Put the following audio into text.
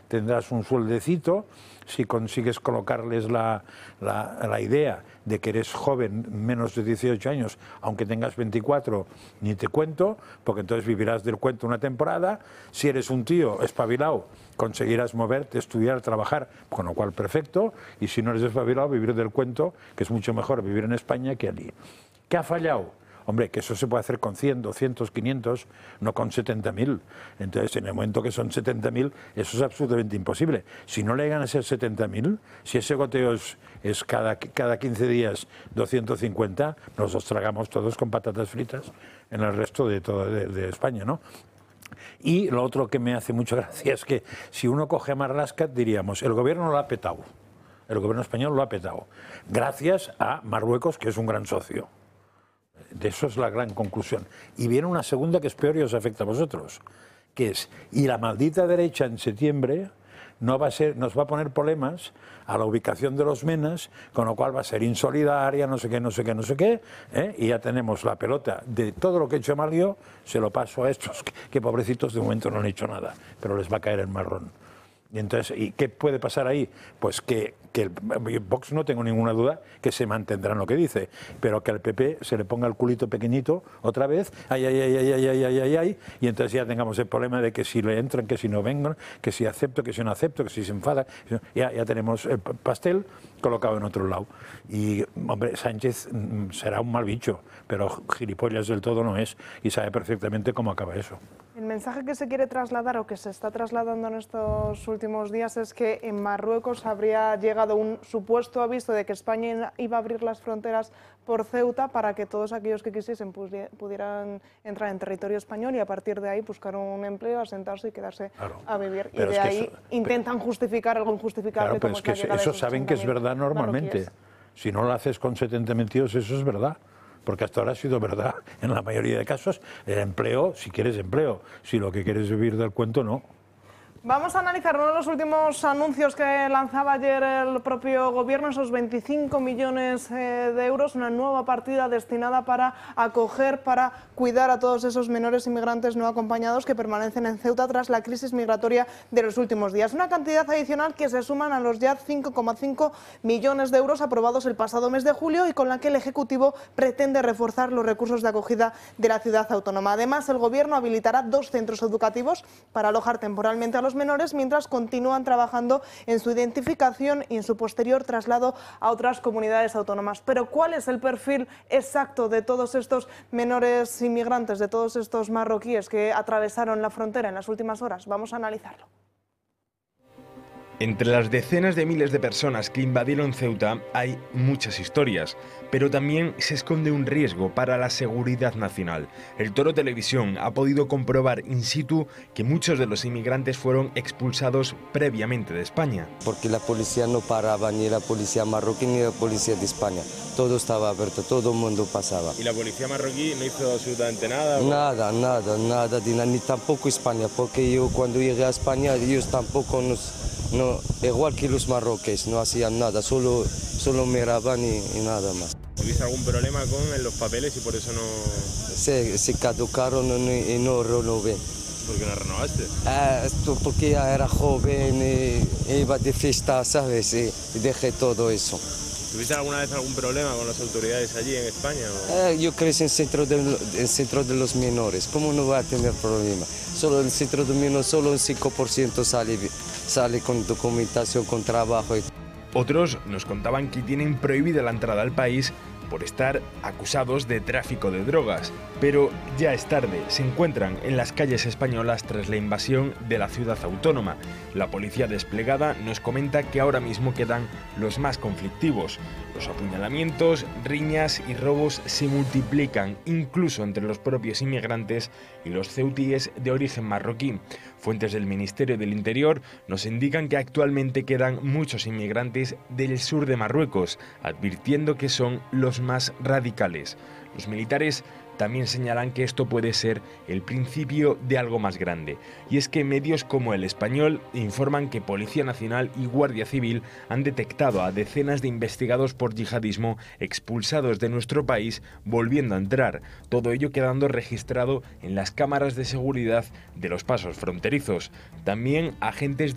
tendrás un sueldecito. Si consigues colocarles la idea de que eres joven, menos de 18 años, aunque tengas 24, ni te cuento, porque entonces vivirás del cuento una temporada. Si eres un tío espabilado, conseguirás moverte, estudiar, trabajar, con lo cual perfecto. Y si no eres espabilado, vivir del cuento, que es mucho mejor vivir en España que allí. ¿Qué ha fallado? Hombre, que eso se puede hacer con 100, 200, 500, no con 70.000. Entonces, en el momento que son 70.000, eso es absolutamente imposible. Si no llegan a ser 70.000, si ese goteo es cada 15 días 250, nos los tragamos todos con patatas fritas en el resto de España, ¿no? Y lo otro que me hace mucha gracia es que si uno coge a Marlaska, diríamos, el gobierno lo ha petado, el gobierno español lo ha petado, gracias a Marruecos, que es un gran socio. De eso es la gran conclusión. Y viene una segunda que es peor y os afecta a vosotros, que es, y la maldita derecha en septiembre nos va a poner problemas a la ubicación de los menas, con lo cual va a ser insolidaria, no sé qué, y ya tenemos la pelota de todo lo que he hecho mal yo, se lo paso a estos que pobrecitos de momento no han hecho nada, pero les va a caer el marrón. Y entonces, ¿y qué puede pasar ahí? Pues que el Vox, no tengo ninguna duda que se mantendrá en lo que dice, pero que al PP se le ponga el culito pequeñito otra vez, ay, y entonces ya tengamos el problema de que si le entran, que si no vengan, que si acepto, que si no acepto, que si se enfada, ya tenemos el pastel colocado en otro lado. Y, hombre, Sánchez será un mal bicho, pero gilipollas del todo no es, y sabe perfectamente cómo acaba eso. El mensaje que se quiere trasladar o que se está trasladando en estos últimos días es que en Marruecos habría llegado un supuesto aviso de que España iba a abrir las fronteras por Ceuta para que todos aquellos que quisiesen pudieran entrar en territorio español y a partir de ahí buscar un empleo, asentarse y quedarse a vivir. Y de ahí intentan justificar algo injustificable. Claro, pero es que eso saben que es verdad normalmente. Si no lo haces con 70 mentidos, eso es verdad. Porque hasta ahora ha sido verdad, en la mayoría de casos, el empleo, si quieres empleo, si lo que quieres es vivir del cuento, no. Vamos a analizar uno de los últimos anuncios que lanzaba ayer el propio gobierno, esos 25 millones de euros, una nueva partida destinada para acoger, para cuidar a todos esos menores inmigrantes no acompañados que permanecen en Ceuta tras la crisis migratoria de los últimos días. Una cantidad adicional que se suman a los ya 5,5 millones de euros aprobados el pasado mes de julio y con la que el Ejecutivo pretende reforzar los recursos de acogida de la ciudad autónoma. Además, el gobierno habilitará 2 centros educativos para alojar temporalmente a los menores mientras continúan trabajando en su identificación y en su posterior traslado a otras comunidades autónomas. Pero ¿cuál es el perfil exacto de todos estos menores inmigrantes, de todos estos marroquíes que atravesaron la frontera en las últimas horas? Vamos a analizarlo. Entre las decenas de miles de personas que invadieron Ceuta hay muchas historias, pero también se esconde un riesgo para la seguridad nacional. El Toro Televisión ha podido comprobar in situ que muchos de los inmigrantes fueron expulsados previamente de España. Porque la policía no paraba, ni la policía marroquí ni la policía de España. Todo estaba abierto, todo el mundo pasaba. ¿Y la policía marroquí no hizo absolutamente nada? Nada, ni tampoco España, porque yo cuando llegué a España ellos tampoco igual que los marroquíes, no hacían nada, solo miraban y nada más. ¿Tuviste algún problema con los papeles y por eso no...? Se caducaron y no renové. ¿Por qué no renovaste? Porque ya era joven y iba de fiesta, ¿sabes? Y dejé todo eso. ¿Tuviste alguna vez algún problema con las autoridades allí en España? ¿O? Yo crecí en el centro de los menores, ¿cómo no va a tener problema? Solo el centro de menores, solo un 5% sale con documentación, con trabajo. Otros nos contaban que tienen prohibida la entrada al país por estar acusados de tráfico de drogas. Pero ya es tarde, se encuentran en las calles españolas tras la invasión de la ciudad autónoma. La policía desplegada nos comenta que ahora mismo quedan los más conflictivos. Los apuñalamientos, riñas y robos se multiplican incluso entre los propios inmigrantes y los ceutíes de origen marroquí. Fuentes del Ministerio del Interior nos indican que actualmente quedan muchos inmigrantes del sur de Marruecos, advirtiendo que son los más radicales. Los militares también señalan que esto puede ser el principio de algo más grande. Y es que medios como El Español informan que Policía Nacional y Guardia Civil han detectado a decenas de investigados por yihadismo expulsados de nuestro país volviendo a entrar. Todo ello quedando registrado en las cámaras de seguridad de los pasos fronterizos. También agentes